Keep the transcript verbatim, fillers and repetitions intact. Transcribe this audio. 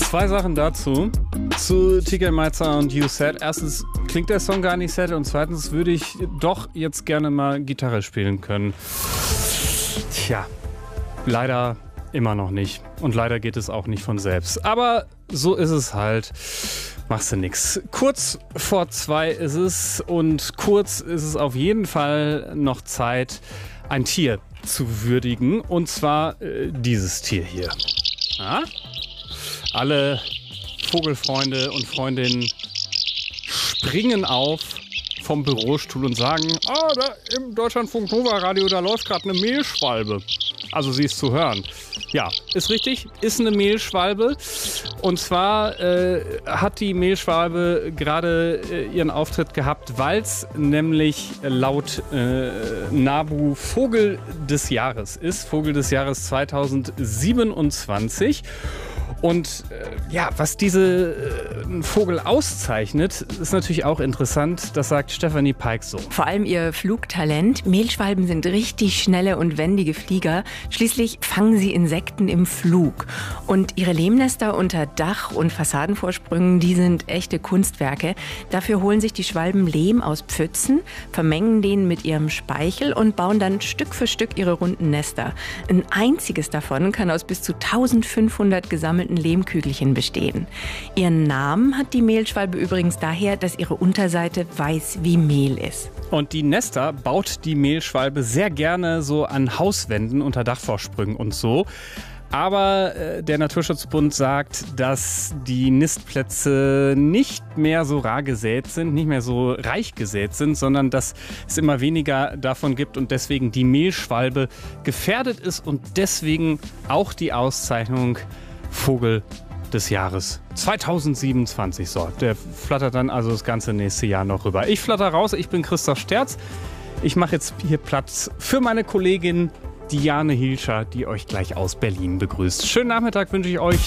Zwei Sachen dazu. Zu T K Maitza und You Said. Erstens klingt der Song gar nicht sad und zweitens würde ich doch jetzt gerne mal Gitarre spielen können. Tja, leider immer noch nicht. Und leider geht es auch nicht von selbst. Aber so ist es halt. Machst du nix. Kurz vor zwei ist es und kurz ist es auf jeden Fall noch Zeit, ein Tier zu würdigen. Und zwar äh, dieses Tier hier. Ja? Alle Vogelfreunde und Freundinnen springen auf vom Bürostuhl und sagen, ah, da im Deutschlandfunk Nova Radio, da läuft gerade eine Mehlschwalbe. Also sie ist zu hören. Ja, ist richtig, ist eine Mehlschwalbe. Und zwar äh, hat die Mehlschwalbe gerade äh, ihren Auftritt gehabt, weil es nämlich laut äh, NABU Vogel des Jahres ist. Vogel des Jahres zweitausendsiebenundzwanzig. Und äh, ja, was diese äh, Vogel auszeichnet, ist natürlich auch interessant. Das sagt Stefanie Peik so. Vor allem ihr Flugtalent. Mehlschwalben sind richtig schnelle und wendige Flieger. Schließlich fangen sie Insekten im Flug. Und ihre Lehmnester unter Dach- und Fassadenvorsprüngen, die sind echte Kunstwerke. Dafür holen sich die Schwalben Lehm aus Pfützen, vermengen den mit ihrem Speichel und bauen dann Stück für Stück ihre runden Nester. Ein einziges davon kann aus bis zu eintausendfünfhundert gesammelten Lehmkügelchen bestehen. Ihren Namen hat die Mehlschwalbe übrigens daher, dass ihre Unterseite weiß wie Mehl ist. Und die Nester baut die Mehlschwalbe sehr gerne so an Hauswänden unter Dachvorsprüngen und so. Aber äh, der Naturschutzbund sagt, dass die Nistplätze nicht mehr so rar gesät sind, nicht mehr so reich gesät sind, sondern dass es immer weniger davon gibt und deswegen die Mehlschwalbe gefährdet ist und deswegen auch die Auszeichnung Vogel des Jahres zweitausendsiebenundzwanzig. So, der flattert dann also das ganze nächste Jahr noch rüber. Ich flatter raus, ich bin Christoph Sterz. Ich mache jetzt hier Platz für meine Kollegin Diane Hilscher, die euch gleich aus Berlin begrüßt. Schönen Nachmittag wünsche ich euch.